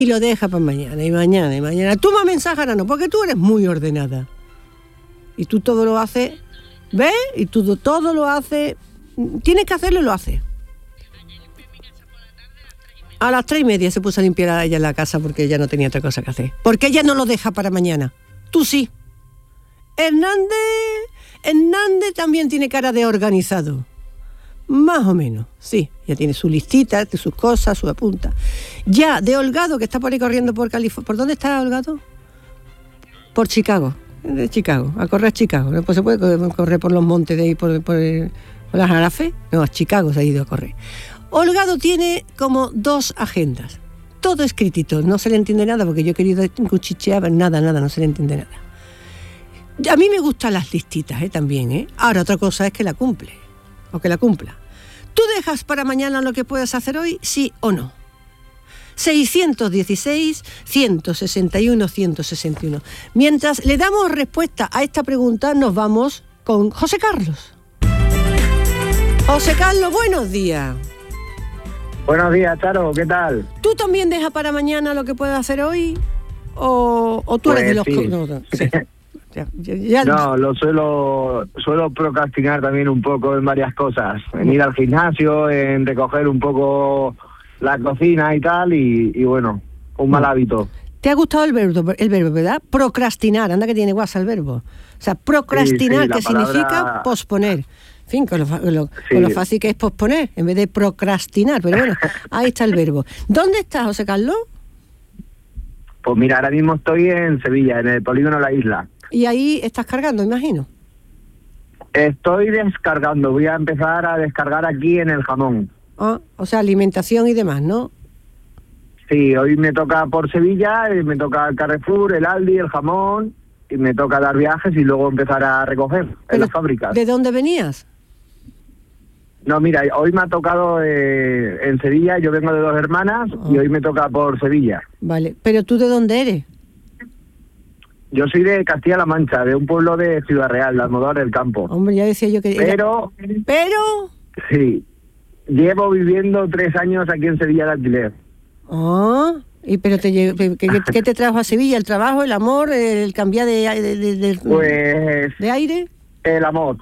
y lo deja para mañana, y mañana, y mañana. Tú más mensajes ahora no, porque tú eres muy ordenada. Y tú todo lo haces, ¿ves? Y tú todo lo haces, tienes que hacerlo y lo haces. A las 3:30 se puso a limpiar a ella la casa porque ella no tenía otra cosa que hacer. Porque ella no lo deja para mañana. Tú sí. Hernández también tiene cara de organizado. Más o menos, sí. Ya tiene su listita, sus cosas, su apunta. Ya, de Holgado, que está por ahí corriendo por California. ¿Por dónde está Holgado? Por Chicago. De Chicago, a correr a Chicago. Pues se puede correr por los montes de ahí, por las Jarafes. No, a Chicago se ha ido a correr. Holgado tiene como 2 agendas. Todo escritito, no se le entiende nada porque yo he querido cuchichear, nada, no se le entiende nada. A mí me gustan las listitas, también, Ahora otra cosa es que la cumple, o que la cumpla. ¿Tú dejas para mañana lo que puedas hacer hoy, sí o no? 616 161 161. Mientras le damos respuesta a esta pregunta, nos vamos con José Carlos. José Carlos, buenos días. Buenos días, Charo, ¿qué tal? ¿Tú también dejas para mañana lo que puedes hacer hoy? ¿O tú eres de los sí. No, sí. Ya. No, lo suelo procrastinar también un poco en varias cosas. En ir al gimnasio, en recoger un poco la cocina y tal, y bueno, un mal hábito. ¿Te ha gustado el verbo, verdad? Procrastinar, anda que tiene guasa el verbo. O sea, procrastinar, sí, que significa posponer. En fin, con lo fácil que es posponer, en vez de procrastinar. Pero bueno, ahí está el verbo. ¿Dónde estás, José Carlos? Pues mira, ahora mismo estoy en Sevilla, en el polígono La Isla. Y ahí estás cargando, imagino. Estoy descargando, voy a empezar a descargar aquí en el jamón. O sea, alimentación y demás, ¿no? Sí, hoy me toca por Sevilla, me toca el Carrefour, el Aldi, el jamón, y me toca dar viajes y luego empezar a recoger en las fábricas. ¿De dónde venías? No, mira, hoy me ha tocado en Sevilla, yo vengo de 2 hermanas y hoy me toca por Sevilla. Vale, pero ¿tú de dónde eres? Yo soy de Castilla-La Mancha, de un pueblo de Ciudad Real, de Almodóvar del Campo. Hombre, ya decía yo que... Pero... Sí, llevo viviendo 3 años aquí en Sevilla de alquiler. Pero ¿qué te trajo a Sevilla? ¿El trabajo, el amor, el cambiar de aire? El amor.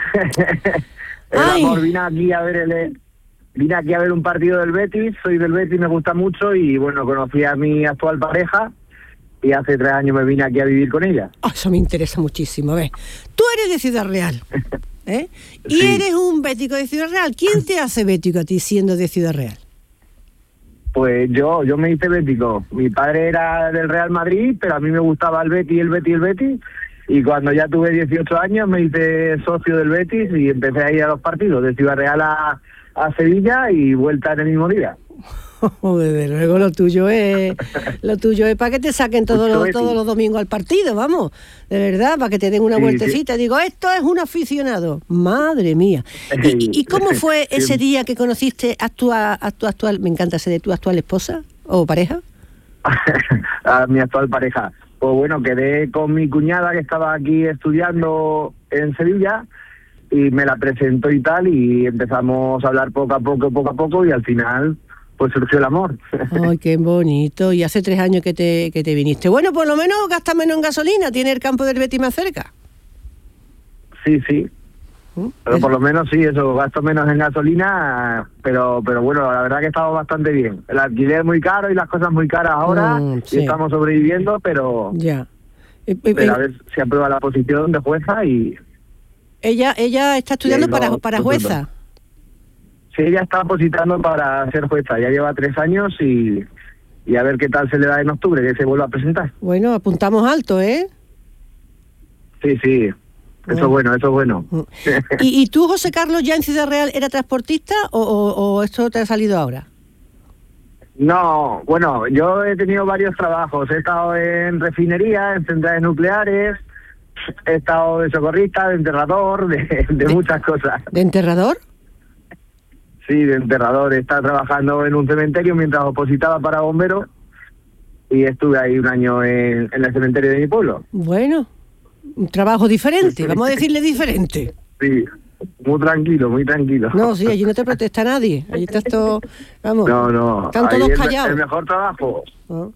El amor, vine aquí a ver un partido del Betis, soy del Betis, me gusta mucho y bueno, conocí a mi actual pareja y hace 3 años me vine aquí a vivir con ella. Eso me interesa muchísimo, ¿ves? Tú eres de Ciudad Real, y Sí. eres un bético de Ciudad Real. ¿Quién te hace bético a ti siendo de Ciudad Real? Pues yo me hice bético. Mi padre era del Real Madrid, pero a mí me gustaba el Betis. Y cuando ya tuve 18 años me hice socio del Betis y empecé a ir a los partidos, de Ciudad Real a Sevilla y vuelta en el mismo día. Desde luego lo tuyo es para que te saquen todos los domingos al partido, vamos, de verdad, para que te den una vueltecita. Sí. Digo, esto es un aficionado, madre mía. ¿Y cómo fue ese día que conociste a tu actual, me encanta ese de tu actual esposa o pareja? A mi actual pareja. Pues bueno, quedé con mi cuñada que estaba aquí estudiando en Sevilla y me la presentó y tal, y empezamos a hablar poco a poco y al final pues surgió el amor. Ay, qué bonito. Y hace 3 años que te viniste. Bueno, por lo menos gastas menos en gasolina, tiene el campo del Betis más cerca. Sí. Pero por lo menos sí, eso, gasto menos en gasolina, pero bueno, la verdad que estamos bastante bien. El alquiler es muy caro y las cosas muy caras ahora, y estamos sobreviviendo, pero ya. Pero a ver si aprueba la posición de jueza y... Ella está estudiando para jueza. Sí, ella está opositando para ser jueza, ya lleva 3 años y a ver qué tal se le da en octubre, que se vuelva a presentar. Bueno, apuntamos alto, ¿eh? Sí. Eso es bueno. ¿Y tú, José Carlos, ya en Ciudad Real era transportista o esto te ha salido ahora? No, bueno, yo he tenido varios trabajos. He estado en refinería, en centrales nucleares, he estado de socorrista, de enterrador, de muchas cosas. ¿De enterrador? Sí, de enterrador. He estado trabajando en un cementerio mientras opositaba para bomberos y estuve ahí 1 año en el cementerio de mi pueblo. Bueno, un trabajo diferente, vamos a decirle diferente. Sí, muy tranquilo. No, sí, allí no te protesta nadie. Allí estás todo, vamos. No. Están todos callados. El mejor trabajo. ¿No?